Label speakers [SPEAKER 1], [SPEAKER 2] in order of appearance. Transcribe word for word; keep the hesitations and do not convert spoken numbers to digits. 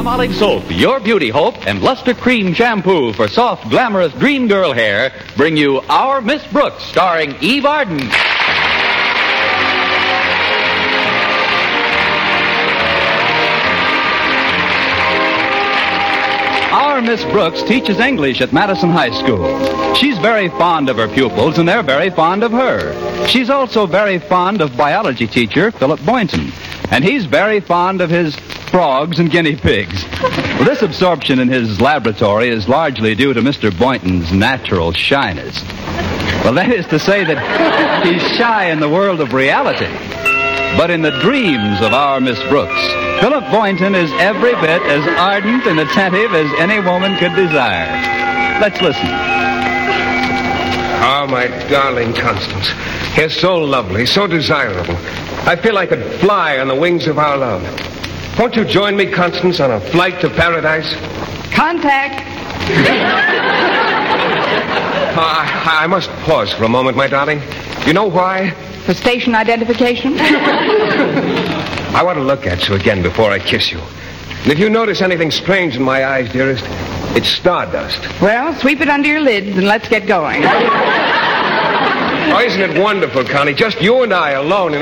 [SPEAKER 1] Palmolive Soap, Your Beauty Hope, and Luster Cream Shampoo for soft, glamorous dream girl hair bring you Our Miss Brooks, starring Eve Arden. Our Miss Brooks teaches English at Madison High School. She's very fond of her pupils, and they're very fond of her. She's also very fond of biology teacher Philip Boynton, and he's very fond of his frogs and guinea pigs. Well, this absorption in his laboratory is largely due to Mister Boynton's natural shyness. Well, that is to say that he's shy in the world of reality. But in the dreams of our Miss Brooks, Philip Boynton is every bit as ardent and attentive as any woman could desire. Let's listen.
[SPEAKER 2] Oh, my darling Constance. You're so lovely, so desirable. I feel I could fly on the wings of our love. Won't you join me, Constance, on a flight to paradise?
[SPEAKER 3] Contact.
[SPEAKER 2] uh, I, I must pause for a moment, my darling. You know why?
[SPEAKER 3] For station identification?
[SPEAKER 2] I want to look at you again before I kiss you. And if you notice anything strange in my eyes, dearest, it's stardust.
[SPEAKER 3] Well, sweep it under your lids and let's get going.
[SPEAKER 2] Oh, isn't it wonderful, Connie? Just you and I alone in